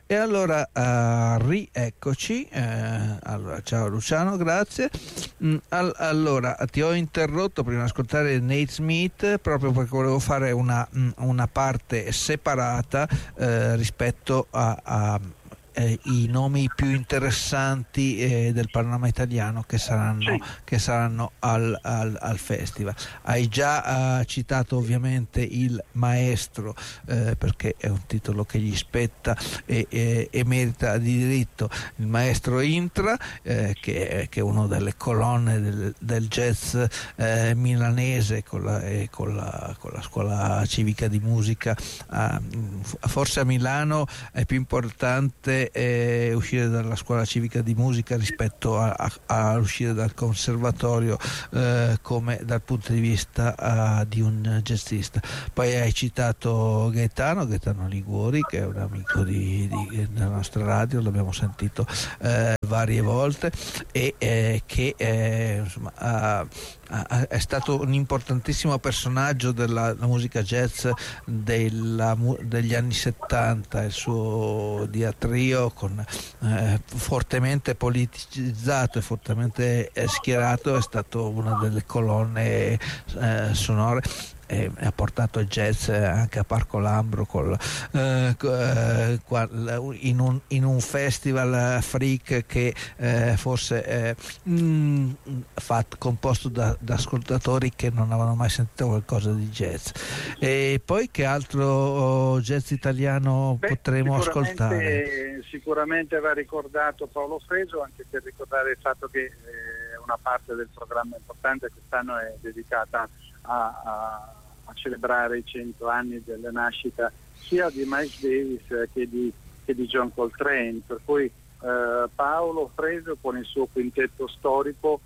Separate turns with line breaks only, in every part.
E allora rieccoci. Allora, ciao Luciano, grazie. Allora, ti ho interrotto prima di ascoltare Nate Smith proprio perché volevo fare una parte separata rispetto a i nomi più interessanti del panorama italiano che saranno al festival. Hai già citato ovviamente il maestro, perché è un titolo che gli spetta e merita di diritto, il maestro Intra, che è una delle colonne del jazz milanese con la scuola civica di musica. Forse a Milano è più importante uscire dalla scuola civica di musica rispetto a uscire dal conservatorio, come dal punto di vista di un jazzista. Poi hai citato Gaetano Liguori, che è un amico della nostra radio, l'abbiamo sentito varie volte, e che insomma è stato un importantissimo personaggio della musica jazz degli anni 70. Il suo diatrio fortemente politicizzato e fortemente schierato è stato una delle colonne sonore, e ha portato il jazz anche a Parco Lambro in un festival freak che forse composto da ascoltatori che non avevano mai sentito qualcosa di jazz. E poi che altro jazz italiano potremo ascoltare?
Sicuramente va ricordato Paolo Freso, anche per ricordare il fatto che una parte del programma importante quest'anno è dedicata a celebrare i 100 anni della nascita sia di Miles Davis che di John Coltrane, per cui Paolo Freso con il suo quintetto storico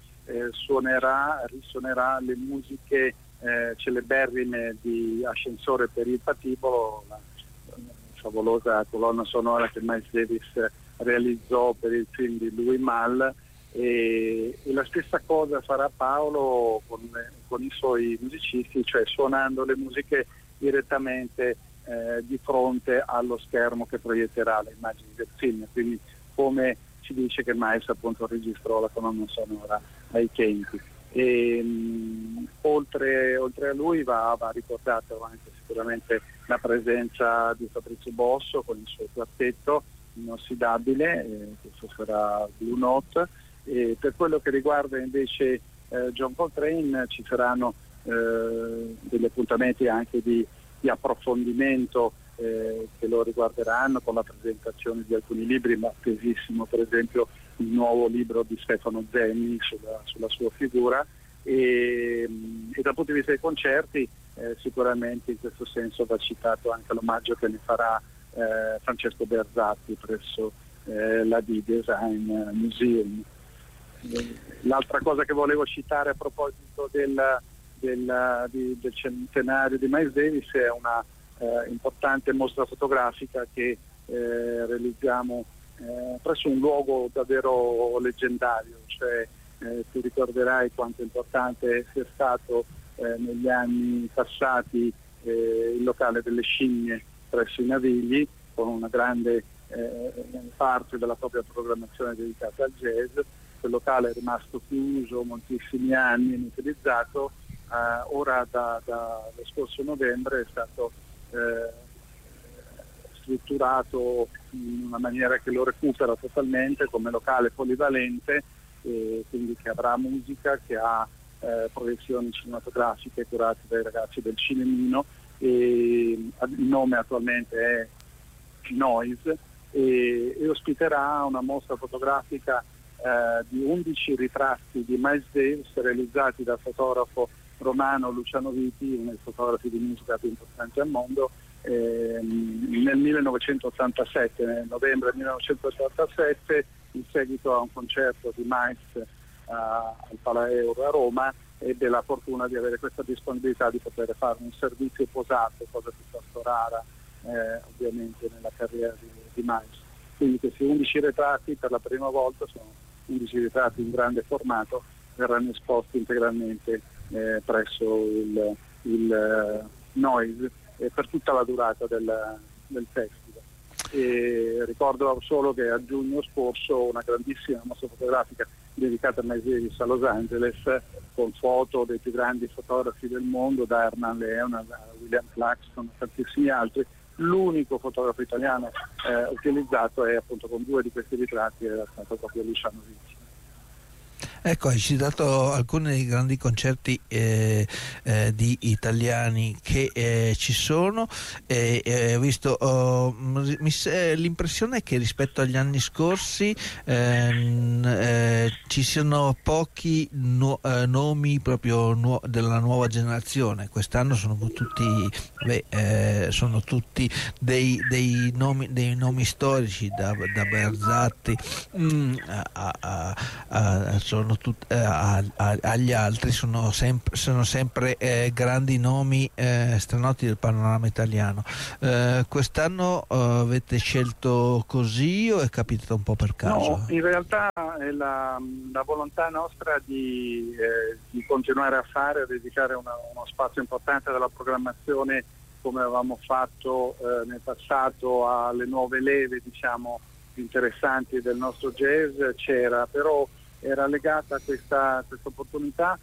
risuonerà le musiche celeberrime di Ascensore per il Patibolo, la favolosa colonna sonora che Miles Davis realizzò per il film di Louis Malle. E la stessa cosa farà Paolo con i suoi musicisti, cioè suonando le musiche direttamente di fronte allo schermo che proietterà le immagini del film. Quindi, come si dice che Miles appunto registrò la colonna sonora ai tempi. E oltre a lui va ricordato anche sicuramente la presenza di Fabrizio Bosso con il suo quartetto inossidabile, questo sarà Blue Note. E per quello che riguarda invece John Coltrane ci saranno degli appuntamenti anche di approfondimento che lo riguarderanno, con la presentazione di alcuni libri, ma attesissimo per esempio il nuovo libro di Stefano Zenni sulla sua figura, e dal punto di vista dei concerti sicuramente in questo senso va citato anche l'omaggio che ne farà Francesco Berzatti presso la D-Design Museum. L'altra cosa che volevo citare a proposito del centenario di Miles Davis è una importante mostra fotografica che realizziamo presso un luogo davvero leggendario, cioè tu ricorderai quanto importante sia stato negli anni passati il locale delle scimmie presso i Navigli, con una grande parte della propria programmazione dedicata al jazz. Quel locale è rimasto chiuso moltissimi anni, inutilizzato. Ora dallo scorso novembre è stato strutturato in una maniera che lo recupera totalmente come locale polivalente, quindi che avrà musica, che ha proiezioni cinematografiche curate dai ragazzi del Cinemino, e il nome attualmente è Noise, e ospiterà una mostra fotografica di 11 ritratti di Miles Davis realizzati dal fotografo romano Luciano Viti, uno dei fotografi di musica più importanti al mondo, nel 1987, nel novembre 1987, in seguito a un concerto di Miles al Palaeuro a Roma, ebbe la fortuna di avere questa disponibilità di poter fare un servizio posato, cosa piuttosto rara ovviamente nella carriera di Miles. Quindi questi 11 ritratti per la prima volta sono 11 ritratti in grande formato, verranno esposti integralmente presso il Noise per tutta la durata del festival. E ricordo solo che a giugno scorso una grandissima mostra fotografica dedicata a Miles Davis a Los Angeles, con foto dei più grandi fotografi del mondo, da Herman Leonard a William Claxton a tantissimi altri. L'unico fotografo italiano utilizzato è appunto, con 2 di questi ritratti, era stato proprio Luciano Ricci.
Ecco, hai citato alcuni dei grandi concerti di italiani che ci sono, ho visto, l'impressione è che rispetto agli anni scorsi ci siano pochi nomi proprio della nuova generazione. Quest'anno sono tutti dei nomi storici, da Berzatti agli altri, sono sempre grandi nomi stranoti del panorama italiano. Quest'anno avete scelto così o è capitato un po' per caso?
No, in realtà è la volontà nostra di continuare a dedicare uno spazio importante della programmazione, come avevamo fatto nel passato, alle nuove leve, diciamo, interessanti del nostro jazz. C'era, però era legata a questa opportunità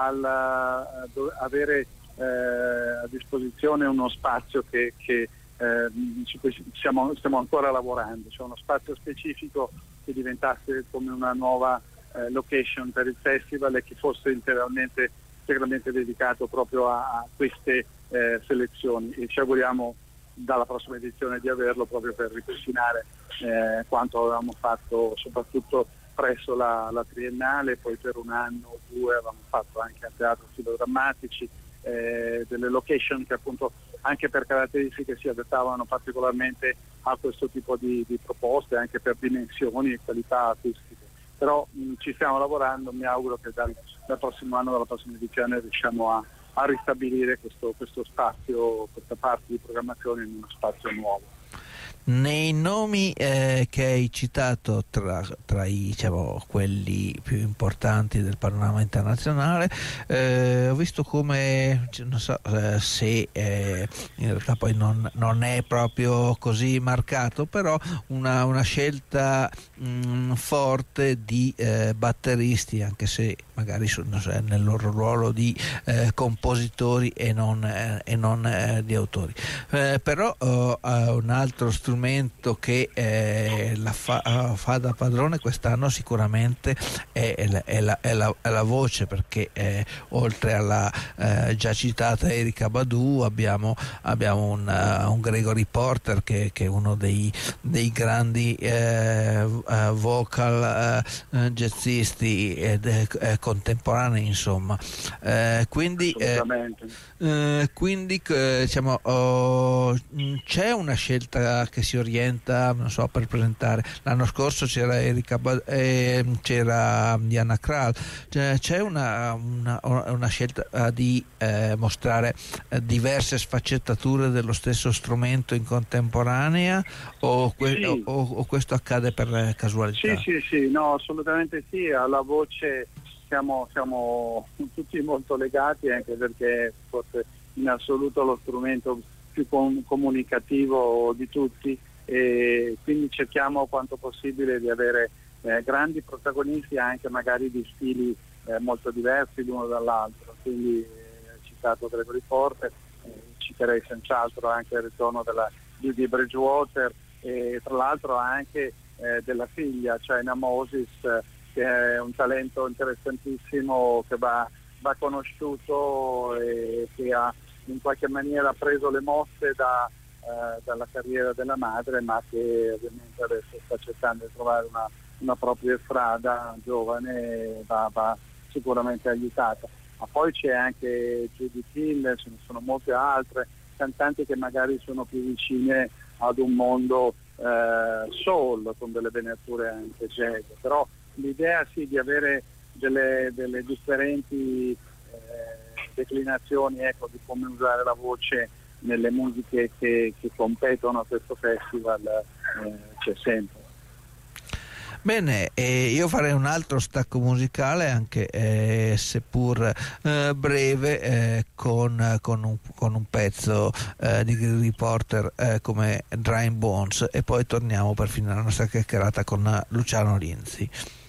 avere a disposizione uno spazio che su cui stiamo ancora lavorando, cioè uno spazio specifico che diventasse come una nuova location per il festival e che fosse integralmente dedicato proprio a queste selezioni, e ci auguriamo dalla prossima edizione di averlo, proprio per ripristinare quanto avevamo fatto soprattutto presso la Triennale. Poi per 1 anno o 2 avevamo fatto anche a Teatro Filodrammatici delle location che appunto anche per caratteristiche si adattavano particolarmente a questo tipo di proposte, anche per dimensioni e qualità acustiche. Però ci stiamo lavorando, mi auguro che dal prossimo anno, dalla prossima edizione, riusciamo a ristabilire questo spazio, questa parte di programmazione in uno spazio nuovo.
Nei nomi che hai citato tra i, diciamo, quelli più importanti del panorama internazionale, ho visto come, non so se in realtà poi non è proprio così marcato, però una scelta forte di batteristi, anche se magari sono nel loro ruolo di compositori e non di autori. Però un altro strumento che fa da padrone quest'anno sicuramente è la voce, perché oltre alla già citata Erykah Badu abbiamo un Gregory Porter che è uno dei grandi vocal jazzisti ed contemporanei, insomma, quindi diciamo, c'è una scelta che si orienta, non so, per presentare. L'anno scorso c'era c'era Diana Krall, c'è una scelta di mostrare diverse sfaccettature dello stesso strumento in contemporanea, o questo accade per casualità?
Sì, no, assolutamente sì. Alla voce siamo tutti molto legati, anche perché forse in assoluto lo strumento più comunicativo di tutti, e quindi cerchiamo quanto possibile di avere grandi protagonisti, anche magari di stili molto diversi l'uno dall'altro. Quindi citato Gregory Porter, citerei senz'altro anche il ritorno di Bridgewater, e tra l'altro anche della figlia China Moses, che è un talento interessantissimo, che va conosciuto e che ha in qualche maniera preso le mosse dalla carriera della madre, ma che ovviamente adesso sta cercando di trovare una propria strada, giovane, va sicuramente aiutata. Ma poi c'è anche Judith Hill, ce ne sono molte altre cantanti che magari sono più vicine ad un mondo soul, con delle venature anche jazz. Però l'idea sì di avere delle differenti declinazioni, ecco, di come usare la voce nelle musiche che competono a questo festival, c'è sempre.
Bene, io farei un altro stacco musicale, anche seppur breve, con un pezzo di Gregory Porter come Dry Bones, e poi torniamo per finire la nostra chiacchierata con Luciano Linzi.